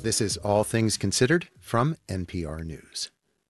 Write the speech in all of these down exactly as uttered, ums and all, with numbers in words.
This is All Things Considered from N P R News.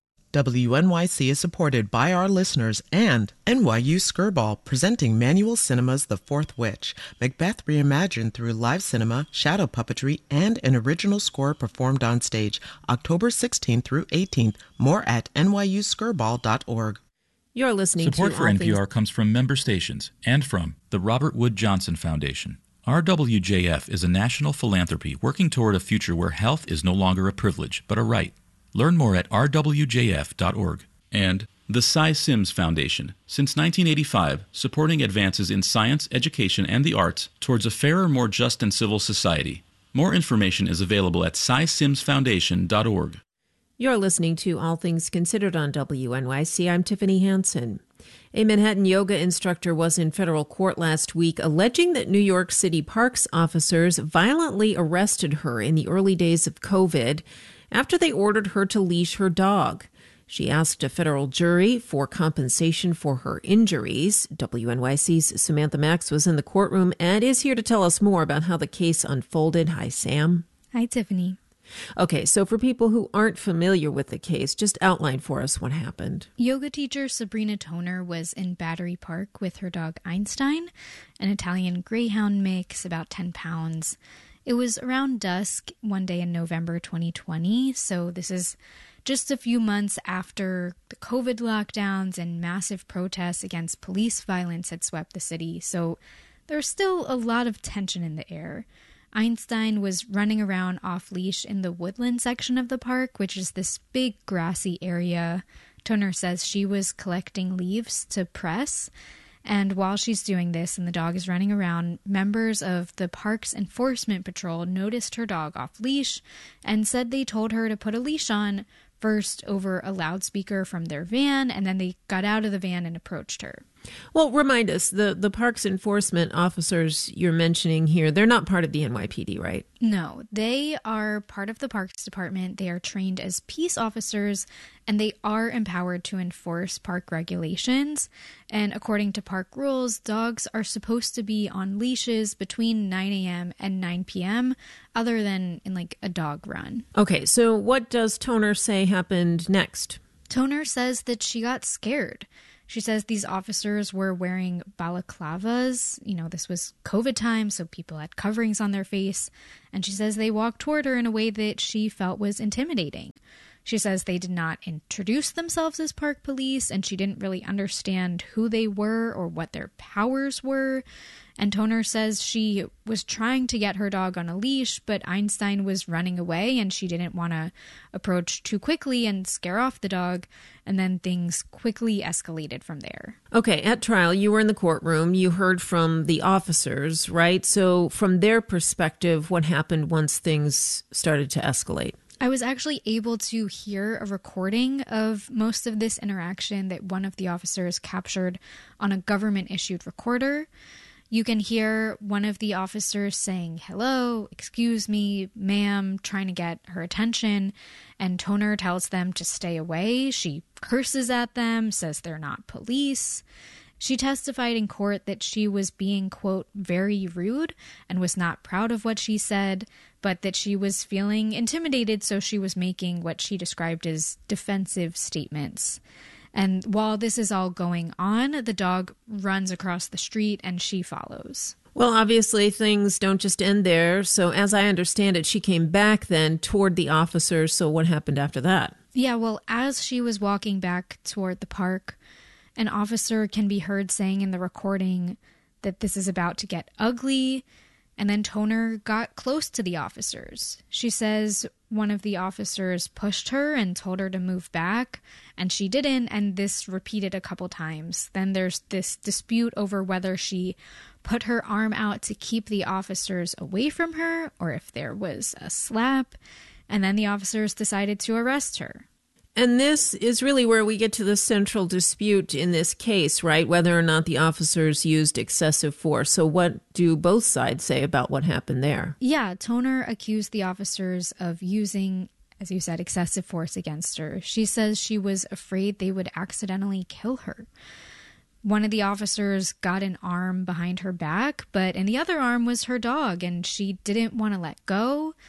W N Y C is supported by our listeners and N Y U Skirball, presenting Manual Cinema's The Fourth Witch, Macbeth reimagined through live cinema, shadow puppetry, and an original score performed on stage, October sixteenth through eighteenth. More at N Y U skirball dot org. You're listening Support to for All N P R Things... comes from member stations and from the Robert Wood Johnson Foundation. R W J F is a national philanthropy working toward a future where health is no longer a privilege, but a right. Learn more at r w j f dot org. And the Cy Sims Foundation, since nineteen eighty-five, supporting advances in science, education, and the arts towards a fairer, more just and civil society. More information is available at cy sims foundation dot org. You're listening to All Things Considered on W N Y C. I'm Tiffany Hansen. A Manhattan yoga instructor was in federal court last week alleging that New York City Parks officers violently arrested her in the early days of COVID after they ordered her to leash her dog. She asked a federal jury for compensation for her injuries. W N Y C's Samantha Max was in the courtroom and is here to tell us more about how the case unfolded. Hi, Sam. Hi, Tiffany. Okay, so for people who aren't familiar with the case, just outline for us what happened. Yoga teacher Sabrina Toner was in Battery Park with her dog Einstein, an Italian Greyhound mix, about ten pounds. It was around dusk one day in November twenty twenty, so this is just a few months after the COVID lockdowns and massive protests against police violence had swept the city, so there's still a lot of tension in the air. Einstein was running around off-leash in the woodland section of the park, which is this big grassy area. Toner says she was collecting leaves to press, and while she's doing this and the dog is running around, members of the park's enforcement patrol noticed her dog off-leash and said they told her to put a leash on, first over a loudspeaker from their van, and then they got out of the van and approached her. Well, remind us, the, the park's enforcement officers you're mentioning here, they're not part of the N Y P D, right? No, they are part of the Parks Department. They are trained as peace officers, and they are empowered to enforce park regulations. And according to park rules, dogs are supposed to be on leashes between nine a.m. and nine p.m., other than in like a dog run. Okay, so what does Toner say happened next? Toner says that she got scared. She says these officers were wearing balaclavas. You know, this was COVID time, so people had coverings on their face. And she says they walked toward her in a way that she felt was intimidating. She says they did not introduce themselves as park police, and she didn't really understand who they were or what their powers were. And Toner says she was trying to get her dog on a leash, but Einstein was running away, and she didn't want to approach too quickly and scare off the dog. And then things quickly escalated from there. Okay, at trial, you were in the courtroom. You heard from the officers, right? So from their perspective, what happened once things started to escalate? I was actually able to hear a recording of most of this interaction that one of the officers captured on a government-issued recorder. You can hear one of the officers saying, "Hello, excuse me, ma'am," trying to get her attention, and Toner tells them to stay away. She curses at them, says they're not police. She testified in court that she was being, quote, very rude and was not proud of what she said, but that she was feeling intimidated, so she was making what she described as defensive statements. And while this is all going on, the dog runs across the street and she follows. Well, obviously, things don't just end there. So as I understand it, she came back then toward the officers. So what happened after that? Yeah, well, as she was walking back toward the park, an officer can be heard saying in the recording that this is about to get ugly. And then Toner got close to the officers. She says one of the officers pushed her and told her to move back, and she didn't, and this repeated a couple times. Then there's this dispute over whether she put her arm out to keep the officers away from her or if there was a slap, and then the officers decided to arrest her. And this is really where we get to the central dispute in this case, right? Whether or not the officers used excessive force. So what do both sides say about what happened there? Yeah, Toner accused the officers of using, as you said, excessive force against her. She says she was afraid they would accidentally kill her. One of the officers got an arm behind her back, but in the other arm was her dog, and she didn't want to let go.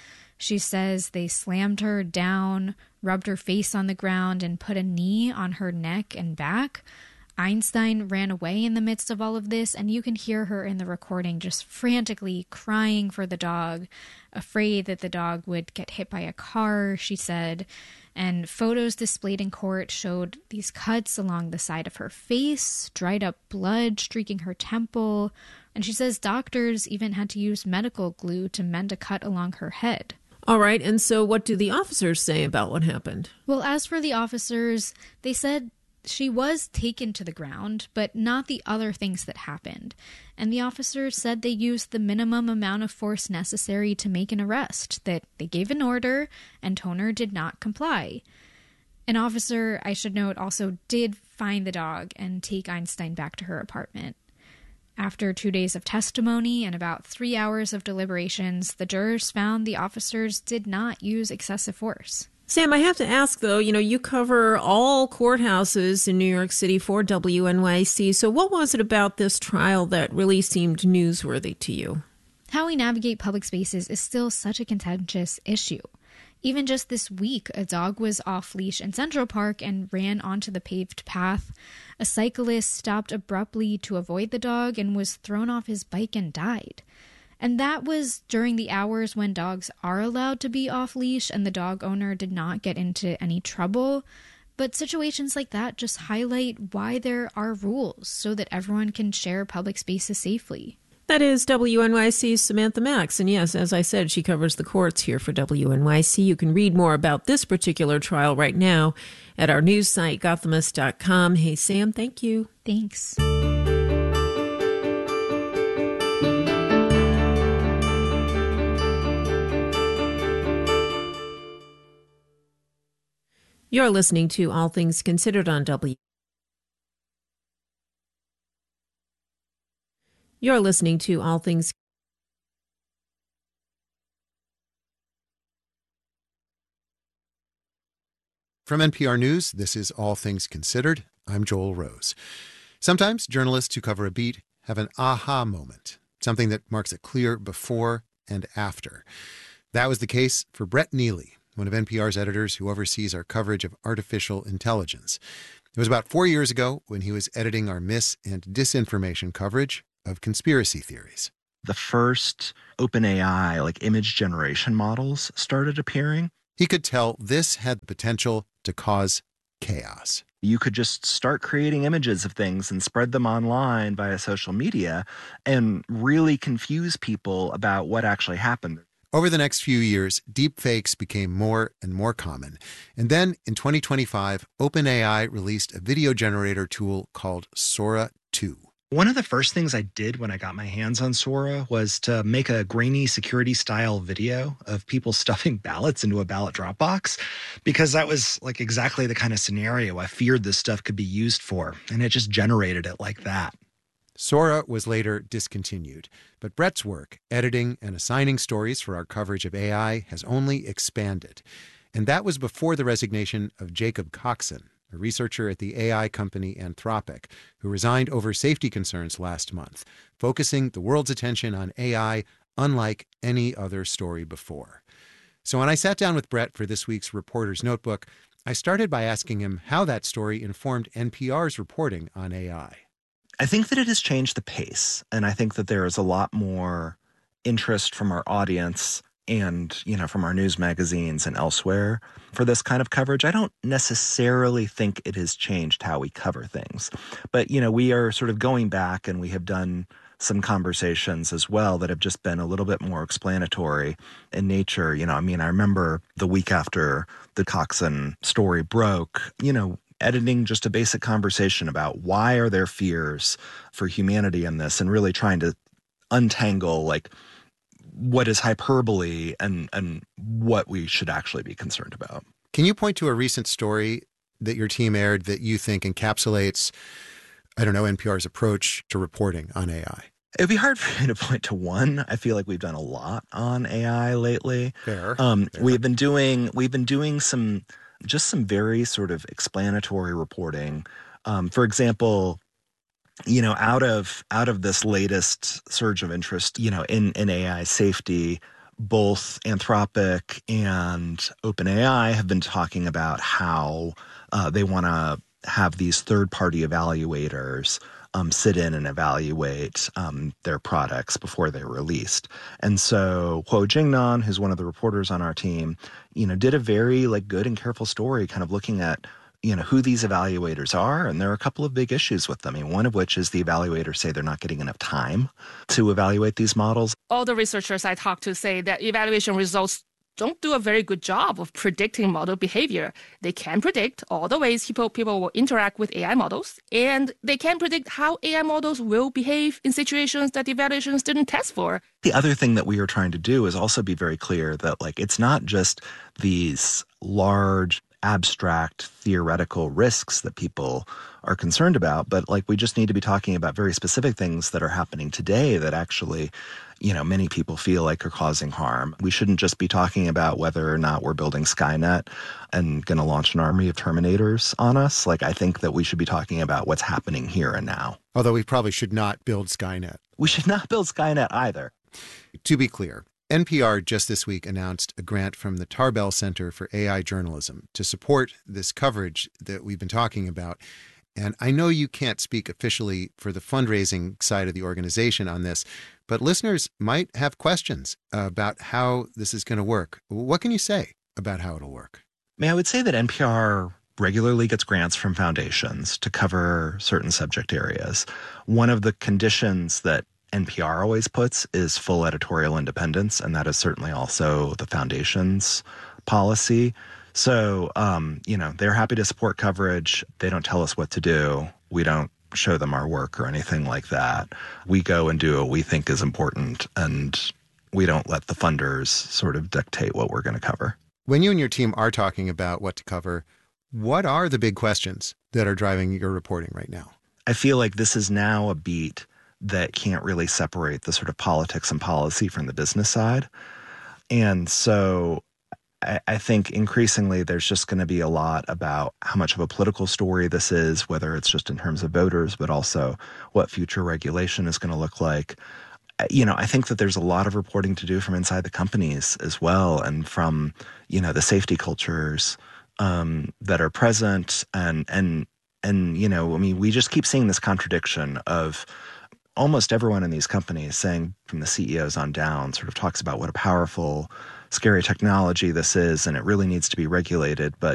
She says they slammed her down, rubbed her face on the ground, and put a knee on her neck and back. Einstein ran away in the midst of all of this, and you can hear her in the recording just frantically crying for the dog, afraid that the dog would get hit by a car, she said. And photos displayed in court showed these cuts along the side of her face, dried up blood streaking her temple, and she says doctors even had to use medical glue to mend a cut along her head. All right, and so what do the officers say about what happened? Well, as for the officers, they said she was taken to the ground, but not the other things that happened. And the officers said they used the minimum amount of force necessary to make an arrest, that they gave an order and Toner did not comply. An officer, I should note, also did find the dog and take Einstein back to her apartment. After two days of testimony and about three hours of deliberations, the jurors found the officers did not use excessive force. Sam, I have to ask, though, you know, you cover all courthouses in New York City for W N Y C. So what was it about this trial that really seemed newsworthy to you? How we navigate public spaces is still such a contentious issue. Even just this week, a dog was off leash in Central Park and ran onto the paved path. A cyclist stopped abruptly to avoid the dog and was thrown off his bike and died. And that was during the hours when dogs are allowed to be off leash and the dog owner did not get into any trouble. But situations like that just highlight why there are rules so that everyone can share public spaces safely. That is W N Y C's Samantha Max. And yes, as I said, she covers the courts here for W N Y C. You can read more about this particular trial right now at our news site, gothamist dot com. Hey, Sam, thank you. Thanks. You're listening to All Things Considered on W. You're listening to All Things. From N P R News, this is All Things Considered. I'm Joel Rose. Sometimes journalists who cover a beat have an aha moment, something that marks a clear before and after. That was the case for Brett Neely, one of N P R's editors who oversees our coverage of artificial intelligence. It was about four years ago when he was editing our mis- and disinformation coverage of conspiracy theories. The first OpenAI, like image generation models, started appearing. He could tell this had the potential to cause chaos. You could just start creating images of things and spread them online via social media and really confuse people about what actually happened. Over the next few years, deepfakes became more and more common. And then in twenty twenty-five, OpenAI released a video generator tool called Sora two. One of the first things I did when I got my hands on Sora was to make a grainy security-style video of people stuffing ballots into a ballot drop box, because that was like exactly the kind of scenario I feared this stuff could be used for, and it just generated it like that. Sora was later discontinued, but Brett's work, editing and assigning stories for our coverage of A I, has only expanded. And that was before the resignation of Jacob Coxon, a researcher at the A I company Anthropic, who resigned over safety concerns last month, focusing the world's attention on A I unlike any other story before. So when I sat down with Brett for this week's Reporter's Notebook, I started by asking him how that story informed N P R's reporting on A I. I think that it has changed the pace, and I think that there is a lot more interest from our audience and, you know, from our news magazines and elsewhere for this kind of coverage. I don't necessarily think it has changed how we cover things. But, you know, we are sort of going back and we have done some conversations as well that have just been a little bit more explanatory in nature. You know, I mean, I remember the week after the Coxon story broke, you know, editing just a basic conversation about why are there fears for humanity in this, and really trying to untangle, like, what is hyperbole and, and what we should actually be concerned about. Can you point to a recent story that your team aired that you think encapsulates, I don't know, N P R's approach to reporting on A I? It'd be hard for me to point to one. I feel like we've done a lot on A I lately. Fair. Um, Fair. We've been doing we've been doing some just some very sort of explanatory reporting. Um, for example, you know, out of out of this latest surge of interest, you know, in, in A I safety, both Anthropic and OpenAI have been talking about how uh, they want to have these third-party evaluators um, sit in and evaluate um, their products before they're released. And so Huo Jingnan, who's one of the reporters on our team, you know, did a very like good and careful story kind of looking at you know, who these evaluators are. And there are a couple of big issues with them. I mean, one of which is the evaluators say they're not getting enough time to evaluate these models. All the researchers I talked to say that evaluation results don't do a very good job of predicting model behavior. They can predict all the ways people, people will interact with A I models, and they can predict how A I models will behave in situations that evaluations didn't test for. The other thing that we are trying to do is also be very clear that, like, it's not just these large abstract theoretical risks that people are concerned about, but like we just need to be talking about very specific things that are happening today that actually, you know, many people feel like are causing harm. We shouldn't just be talking about whether or not we're building Skynet and going to launch an army of Terminators on us. Like, I think that we should be talking about what's happening here and now. Although we probably should not build Skynet. We should not build Skynet either. To be clear, N P R just this week announced a grant from the Tarbell Center for A I Journalism to support this coverage that we've been talking about. And I know you can't speak officially for the fundraising side of the organization on this, but listeners might have questions about how this is going to work. What can you say about how it'll work? I mean, I would say that N P R regularly gets grants from foundations to cover certain subject areas. One of the conditions that N P R always puts is full editorial independence, and that is certainly also the foundation's policy. So, um, you know, they're happy to support coverage. They don't tell us what to do. We don't show them our work or anything like that. We go and do what we think is important, and we don't let the funders sort of dictate what we're going to cover. When you and your team are talking about what to cover, what are the big questions that are driving your reporting right now? I feel like this is now a beat that can't really separate the sort of politics and policy from the business side. And so I, I think increasingly there's just going to be a lot about how much of a political story this is, whether it's just in terms of voters, but also what future regulation is going to look like. You know, I think that there's a lot of reporting to do from inside the companies as well, and from, you know, the safety cultures um, that are present. And, and, and, you know, I mean, we just keep seeing this contradiction of almost everyone in these companies saying, from the C E Os on down, sort of talks about what a powerful, scary technology this is, and it really needs to be regulated. But